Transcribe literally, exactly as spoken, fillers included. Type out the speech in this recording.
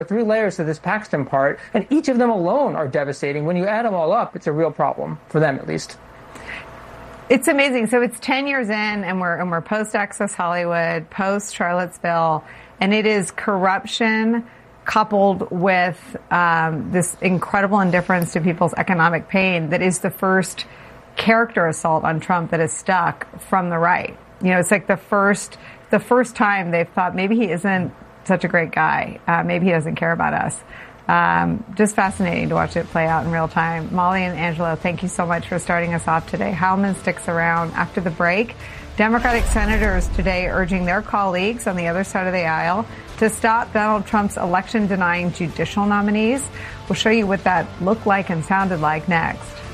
Three layers to this Paxton part, and each of them alone are devastating. When you add them all up, it's a real problem, for them at least. It's amazing. So it's ten years in, and we're and we're post Access Hollywood, post Charlottesville, and it is corruption coupled with um, this incredible indifference to people's economic pain that is the first character assault on Trump that has stuck from the right. You know, it's like the first the first time they've thought maybe he isn't such a great guy. Uh, maybe he doesn't care about us. Um, just fascinating to watch it play out in real time. Molly and Angelo, thank you so much for starting us off today. Howman sticks around after the break. Democratic senators today urging their colleagues on the other side of the aisle to stop Donald Trump's election-denying judicial nominees. We'll show you what that looked like and sounded like next.